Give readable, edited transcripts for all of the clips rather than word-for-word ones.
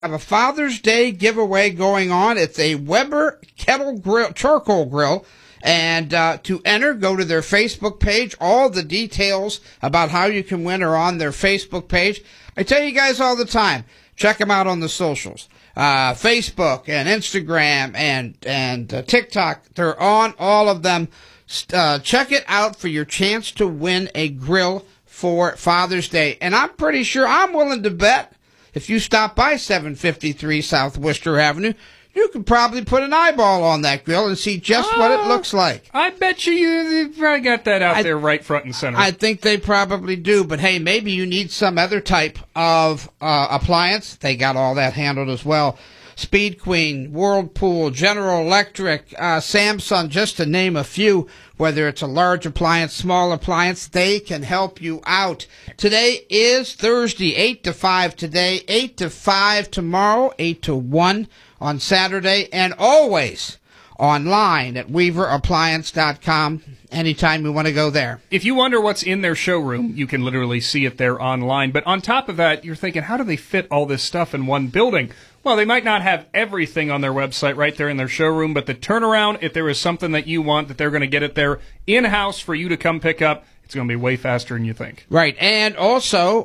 have a Father's Day giveaway going on. It's a Weber Kettle Grill, charcoal grill. And to enter, go to their Facebook page. All the details about how you can win are on their Facebook page. I tell you guys all the time, check them out on the socials. Facebook and Instagram and TikTok. They're on all of them. Check it out for your chance to win a grill for Father's Day. And I'm pretty sure, I'm willing to bet, if you stop by 753 South Worcester Avenue, you could probably put an eyeball on that grill and see just what it looks like. I bet you probably got that out there right front and center. I think they probably do. But, hey, maybe you need some other type of appliance. They got all that handled as well. Speed Queen, Whirlpool, General Electric, Samsung, just to name a few. Whether it's a large appliance, small appliance, they can help you out. Today is Thursday, 8 to 5 today, 8 to 5 tomorrow, 8 to 1 on Saturday, and always online at WeaverAppliance.com anytime you want to go there. If you wonder what's in their showroom, you can literally see it there online. But on top of that, you're thinking, how do they fit all this stuff in one building? Well, they might not have everything on their website right there in their showroom, but the turnaround, if there is something that you want, that they're going to get it there in-house for you to come pick up, it's going to be way faster than you think. Right. And also,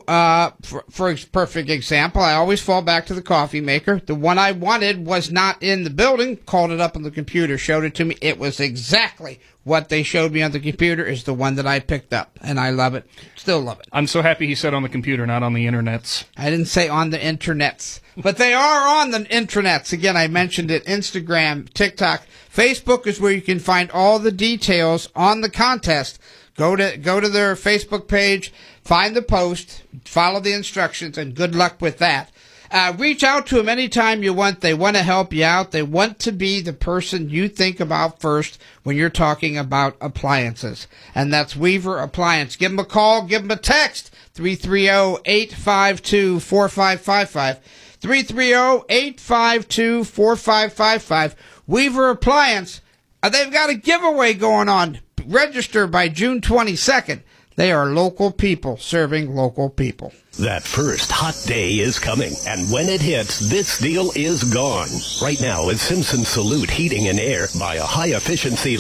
for a perfect example, I always fall back to the coffee maker. The one I wanted was not in the building. Called it up on the computer, showed it to me. It was exactly what they showed me on the computer is the one that I picked up. And I love it. Still love it. I'm so happy he said on the computer, not on the internets. I didn't say on the internets. But they are on the intranets. Again, I mentioned it. Instagram, TikTok, Facebook is where you can find all the details on the contest. Go to their Facebook page, find the post, follow the instructions, and good luck with that. Reach out to them anytime you want. They want to help you out. They want to be the person you think about first when you're talking about appliances. And that's Weaver Appliance. Give them a call. Give them a text. 330-852-4555. 330-852-4555. Weaver Appliance. They've got a giveaway going on. Register by June 22nd. They are local people serving local people. That first hot day is coming, and when it hits, this deal is gone. Right now, at Simpson Salute Heating and Air, buy a high-efficiency